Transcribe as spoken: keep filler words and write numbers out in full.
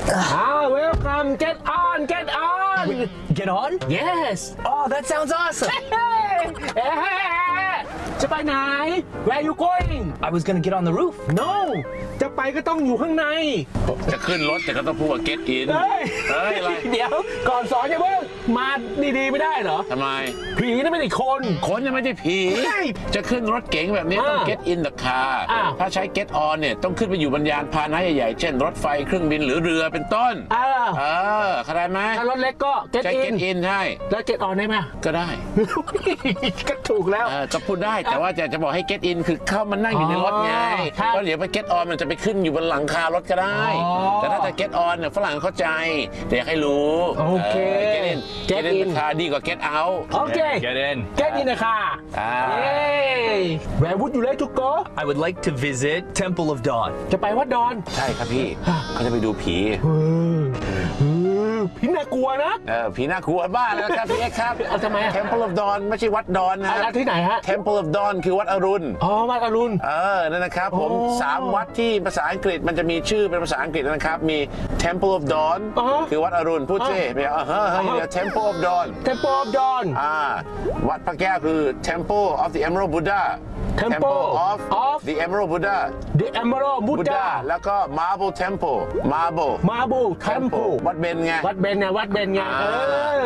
Ah, welcome. Get on, get on. Get on? Yes. Oh, that sounds awesome. จะไปไหน Where you going? I was gonna get on the roof. No. จะไปก็ต้องอยู่ข้างในจะขึ้นรถแต่ก็ต้องพูดว่า get in เฮ้ยเฮ้ยอะไรเดี๋ยวก่อนสอนอย่าเพิ่งมาดีๆไม่ได้เหรอทำไมผีนั่นไม่ใช่คนคนยังไม่ได้ผีใช่จะขึ้นรถเก๋งแบบนี้ต้องอ่า get in the car อ้าวถ้าใช้ get on เนี่ยต้องขึ้นไปอยู่บนยานพาหนะใหญ่ๆเช่นรถไฟเครื่องบินหรือเรือเป็นต้นอ่าเออเข้าใจไหมถ้ารถเล็กก็ get ใช้ in get in ใช่แล้ว get on ได้ไหมก็ได้ก็ถูกแล้วเออก็พูดได้แต่ว่าจะจะบอกให้ get in คือเข้ามานั่งอยู่ในรถไงอ๋อครับเพราะเดี๋ยวไป get on มันจะไปขึ้นอยู่บนหลังคารถก็ได้อ๋อแต่ถ้าจะ get on เนี่ยฝรั่งเข้าใจแต่อยากให้รู้โอเค get in get get in in ราคาดีกว่า get out โอเค Get in. get in นะคะอ่า Yay Where would you like to go I would like to visit Temple of Dawn. จะไปวัดดอนใช่ครับพี่เขาจะไปดูผีเออเออพี่น่ากลัวนะเออผีน่ากลัวบ้าแล้วครับพี่เอ็กซ์ครับเอาทำไมอะ Temple of Dawn ไม่ใช่วัดดอนนะอะไรที่ไหนฮะ Temple of Dawn คือวัดอรุณอ๋อวัดอรุณเออ นั่นนะครับผมโอ้สามวัดที่ภาษาอังกฤษมันจะมีชื่อเป็นภาษาอังกฤษนะครับ มี Temple of Dawn อ๋อคือวัดอรุณ พูดสิอ๋อเดี๋ยวเฮ้ยเฮ้ยเดี๋ยว Temple of Dawn Temple of Dawn อ่า วัดพระแก้วคือ Temple of the Emerald Buddha Temple of of the Emerald Buddha The Emerald Buddha Buddha แล้วก็ Marble Temple Marble Marble Temple วัดเบญไงวัดเบญไงวัดเบญไงอ่าเออ